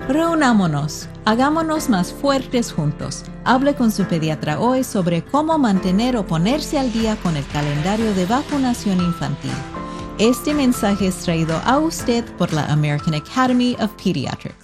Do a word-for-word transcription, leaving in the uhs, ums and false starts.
Reunámonos, hagámonos más fuertes juntos. Hable con su pediatra hoy sobre cómo mantener o ponerse al día con el calendario de vacunación infantil. Este mensaje es traído a usted por la American Academy of Pediatrics.